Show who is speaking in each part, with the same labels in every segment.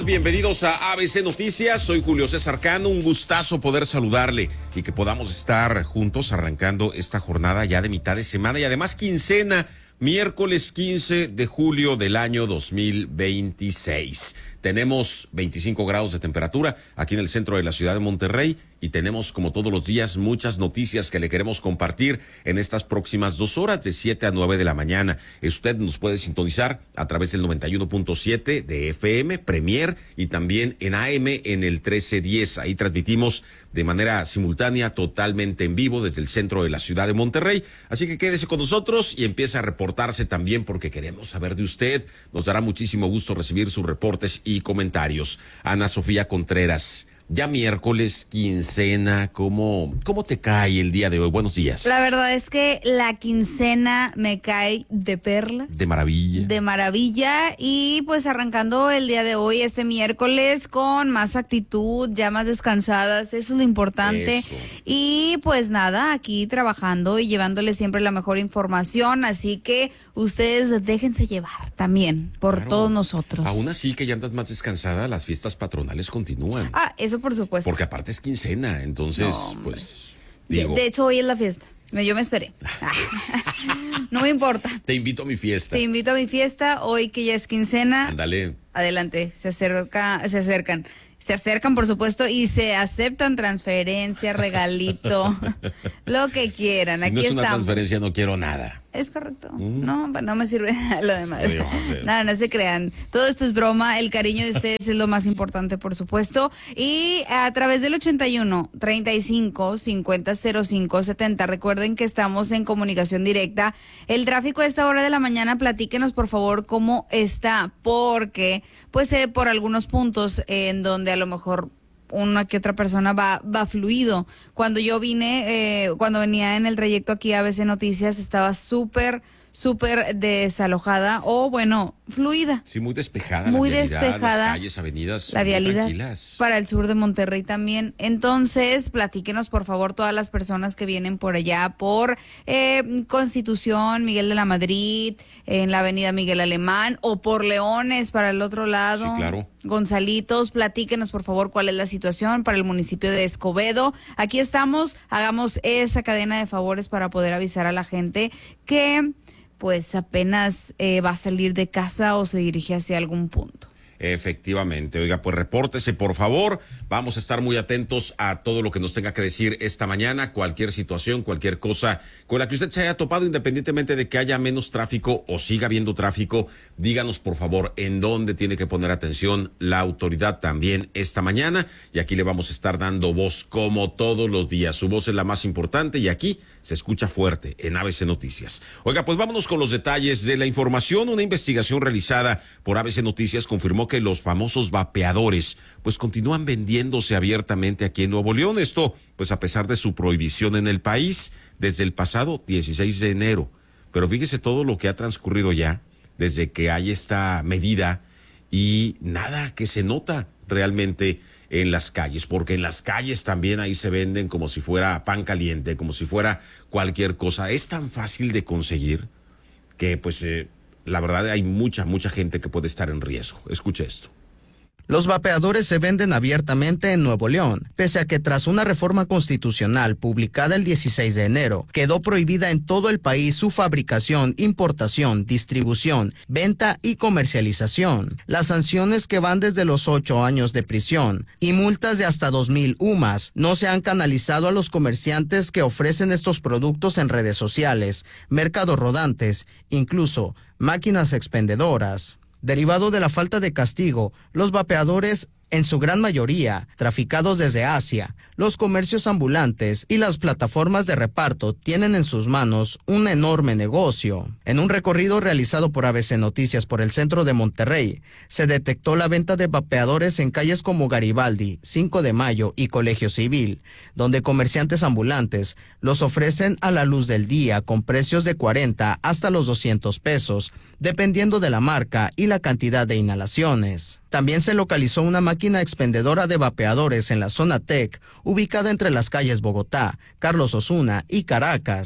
Speaker 1: Bienvenidos a ABC Noticias, soy Julio César Cano, un gustazo poder saludarle y que podamos estar juntos arrancando esta jornada ya de mitad de semana y además quincena, miércoles 15 de julio del año 2026. Tenemos 25 grados de temperatura aquí en el centro de la ciudad de Monterrey y tenemos, como todos los días, muchas noticias que le queremos compartir en estas próximas 2 horas de 7 a 9 de la mañana. Usted nos puede sintonizar a través del 91.7 de FM, Premier y también en AM en el 1310. Ahí transmitimos de manera simultánea, totalmente en vivo desde el centro de la ciudad de Monterrey. Así que quédese con nosotros y empiece a reportarse también porque queremos saber de usted. Nos dará muchísimo gusto recibir sus reportes y comentarios. Ana Sofía Contreras, ya miércoles, quincena, ¿cómo te cae el día de hoy? Buenos días.
Speaker 2: La verdad es que la quincena me cae de perlas.
Speaker 1: De maravilla.
Speaker 2: De maravilla y pues arrancando el día de hoy, este miércoles, con más actitud, ya más descansadas, eso es lo importante.
Speaker 1: Eso.
Speaker 2: Y pues nada, aquí trabajando y llevándole siempre la mejor información, así que ustedes déjense llevar también por
Speaker 1: Claro.
Speaker 2: todos nosotros.
Speaker 1: Aún así que ya andas más descansada, las fiestas patronales continúan.
Speaker 2: Eso por supuesto.
Speaker 1: Porque aparte es quincena, entonces,
Speaker 2: No,
Speaker 1: pues, digo.
Speaker 2: De hecho, hoy es la fiesta. Yo me esperé. No me importa.
Speaker 1: Te invito a mi fiesta.
Speaker 2: Te invito a mi fiesta, hoy que ya es quincena.
Speaker 1: Ándale.
Speaker 2: Adelante, se acercan, por supuesto, y se aceptan transferencia, regalito, lo que quieran.
Speaker 1: Si
Speaker 2: Aquí
Speaker 1: no es una
Speaker 2: estamos.
Speaker 1: transferencia, no quiero nada.
Speaker 2: Es correcto. No, no me sirve lo demás.
Speaker 1: Adiós,
Speaker 2: Nada, no se crean. Todo esto es broma. El cariño de ustedes es lo más importante, por supuesto. Y a través del 81-35-50-05-70, recuerden que estamos en comunicación directa. El tráfico a esta hora de la mañana, platíquenos, por favor, cómo está, porque, pues, por algunos puntos en donde a lo mejor una que otra persona va fluido. Cuando yo cuando venía en el trayecto aquí a ABC Noticias, estaba súper desalojada o bueno, fluida.
Speaker 1: Sí, muy despejada.
Speaker 2: Muy
Speaker 1: la vialidad,
Speaker 2: despejada.
Speaker 1: Las calles, avenidas.
Speaker 2: La
Speaker 1: muy
Speaker 2: vialidad
Speaker 1: tranquilas.
Speaker 2: para el sur de Monterrey también. Entonces, platíquenos por favor todas las personas que vienen por allá, por Constitución, Miguel de la Madrid, en la avenida Miguel Alemán, o por Leones para el otro lado.
Speaker 1: Sí, claro.
Speaker 2: Gonzalitos, platíquenos por favor cuál es la situación para el municipio de Escobedo. Aquí estamos, hagamos esa cadena de favores para poder avisar a la gente que pues apenas va a salir de casa o se dirige hacia algún punto.
Speaker 1: Efectivamente. Oiga, pues repórtese, por favor. Vamos a estar muy atentos a todo lo que nos tenga que decir esta mañana. Cualquier situación, cualquier cosa con la que usted se haya topado, independientemente de que haya menos tráfico o siga habiendo tráfico, díganos, por favor, en dónde tiene que poner atención la autoridad también esta mañana. Y aquí le vamos a estar dando voz como todos los días. Su voz es la más importante y aquí se escucha fuerte en ABC Noticias. Oiga, pues vámonos con los detalles de la información. Una investigación realizada por ABC Noticias confirmó que los famosos vapeadores pues continúan vendiéndose abiertamente aquí en Nuevo León. Esto pues a pesar de su prohibición en el país desde el pasado 16 de enero. Pero fíjese todo lo que ha transcurrido ya desde que hay esta medida y nada que se nota realmente en las calles, porque en las calles también ahí se venden como si fuera pan caliente, como si fuera cualquier cosa. Es tan fácil de conseguir que pues la verdad hay mucha gente que puede estar en riesgo. Escuche esto.
Speaker 3: Los vapeadores se venden abiertamente en Nuevo León, pese a que tras una reforma constitucional publicada el 16 de enero, quedó prohibida en todo el país su fabricación, importación, distribución, venta y comercialización. Las sanciones, que van desde los 8 años de prisión y multas de hasta 2,000 UMAS, no se han canalizado a los comerciantes que ofrecen estos productos en redes sociales, mercados rodantes, incluso máquinas expendedoras. Derivado de la falta de castigo, los vapeadores, en su gran mayoría, traficados desde Asia, los comercios ambulantes y las plataformas de reparto tienen en sus manos un enorme negocio. En un recorrido realizado por ABC Noticias por el centro de Monterrey, se detectó la venta de vapeadores en calles como Garibaldi, 5 de Mayo y Colegio Civil, donde comerciantes ambulantes los ofrecen a la luz del día con precios de 40 hasta los 200 pesos, dependiendo de la marca y la cantidad de inhalaciones. También se localizó una máquina expendedora de vapeadores en la zona TEC, ubicada entre las calles Bogotá, Carlos Osuna y Caracas.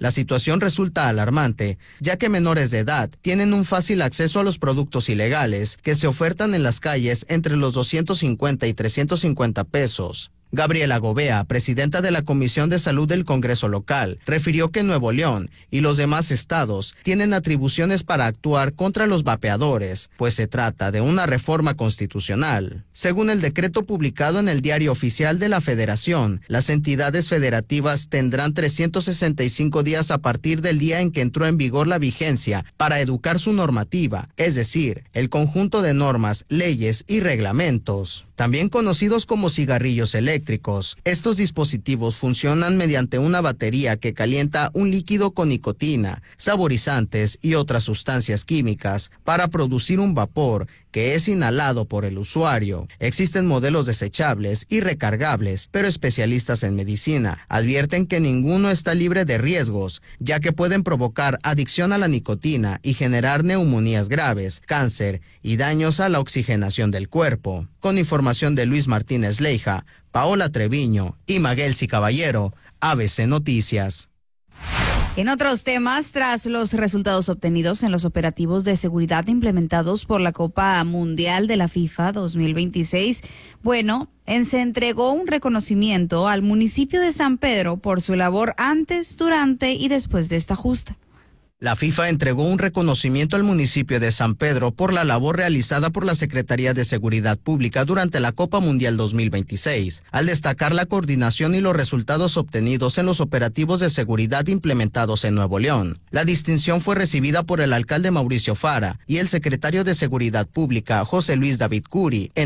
Speaker 3: La situación resulta alarmante, ya que menores de edad tienen un fácil acceso a los productos ilegales que se ofertan en las calles entre los 250 y 350 pesos. Gabriela Gobea, presidenta de la Comisión de Salud del Congreso local, refirió que Nuevo León y los demás estados tienen atribuciones para actuar contra los vapeadores, pues se trata de una reforma constitucional. Según el decreto publicado en el Diario Oficial de la Federación, las entidades federativas tendrán 365 días a partir del día en que entró en vigor la vigencia para educar su normativa, es decir, el conjunto de normas, leyes y reglamentos. También conocidos como cigarrillos eléctricos, estos dispositivos funcionan mediante una batería que calienta un líquido con nicotina, saborizantes y otras sustancias químicas para producir un vapor que es inhalado por el usuario. Existen modelos desechables y recargables, pero especialistas en medicina advierten que ninguno está libre de riesgos, ya que pueden provocar adicción a la nicotina y generar neumonías graves, cáncer y daños a la oxigenación del cuerpo. Con información de Luis Martínez Leija, Paola Treviño y Maguelsi Caballero, ABC Noticias.
Speaker 2: En otros temas, tras los resultados obtenidos en los operativos de seguridad implementados por la Copa Mundial de la FIFA 2026, se entregó un reconocimiento al municipio de San Pedro por su labor antes, durante y después de esta justa.
Speaker 3: La FIFA entregó un reconocimiento al municipio de San Pedro por la labor realizada por la Secretaría de Seguridad Pública durante la Copa Mundial 2026, al destacar la coordinación y los resultados obtenidos en los operativos de seguridad implementados en Nuevo León. La distinción fue recibida por el alcalde Mauricio Fara y el secretario de Seguridad Pública José Luis David Curi.